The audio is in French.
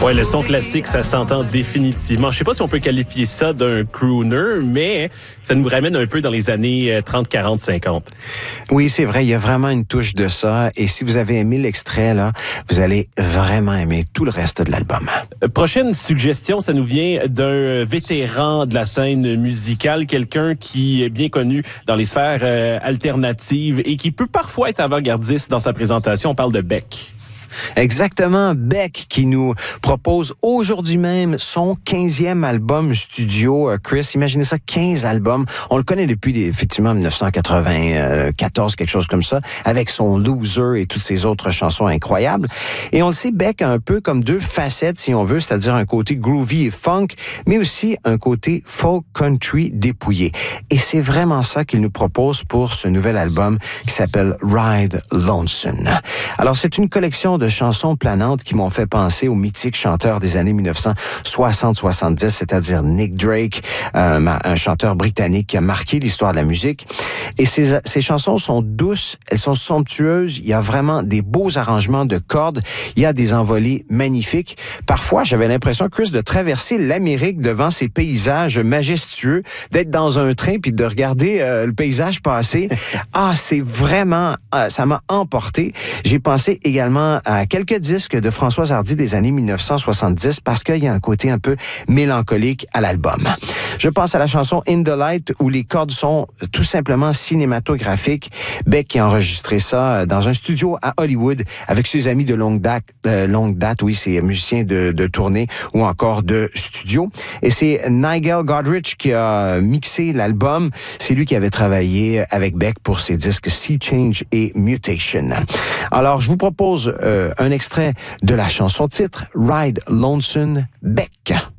Ouais, le son classique, ça s'entend définitivement. Je sais pas si on peut qualifier ça d'un crooner, mais ça nous ramène un peu dans les années 30, 40, 50. Oui, c'est vrai, il y a vraiment une touche de ça. Et si vous avez aimé l'extrait, là, vous allez vraiment aimer tout le reste de l'album. Prochaine suggestion, ça nous vient d'un vétéran de la scène musicale, quelqu'un qui est bien connu dans les sphères alternatives et qui peut parfois être avant-gardiste dans sa présentation. On parle de Beck. Exactement, Beck qui nous propose aujourd'hui même son 15e album studio. Chris, imaginez ça, 15 albums. On le connaît depuis effectivement 1994, quelque chose comme ça, avec son Loser et toutes ses autres chansons incroyables. Et on le sait, Beck a un peu comme deux facettes, si on veut, c'est-à-dire un côté groovy et funk, mais aussi un côté folk country dépouillé. Et c'est vraiment ça qu'il nous propose pour ce nouvel album qui s'appelle Ride Lonesome. Alors, c'est une collection de chansons planantes qui m'ont fait penser aux mythiques chanteurs des années 1960-70, c'est-à-dire Nick Drake, un chanteur britannique qui a marqué l'histoire de la musique. Et ces chansons sont douces, elles sont somptueuses, il y a vraiment des beaux arrangements de cordes, il y a des envolées magnifiques. Parfois, j'avais l'impression, Chris, de traverser l'Amérique devant ces paysages majestueux, d'être dans un train puis de regarder le paysage passer. Ah, c'est vraiment, ça m'a emporté. J'ai pensé également à quelques disques de Françoise Hardy des années 1970 parce qu'il y a un côté un peu mélancolique à l'album. Je pense à la chanson In the Light où les cordes sont tout simplement cinématographiques. Beck qui a enregistré ça dans un studio à Hollywood avec ses amis de longue date, oui, c'est musiciens de tournée ou encore de studio. Et c'est Nigel Godrich qui a mixé l'album. C'est lui qui avait travaillé avec Beck pour ses disques Sea Change et Mutation. Alors, je vous propose un extrait de la chanson titre Ride Lonesome, Beck.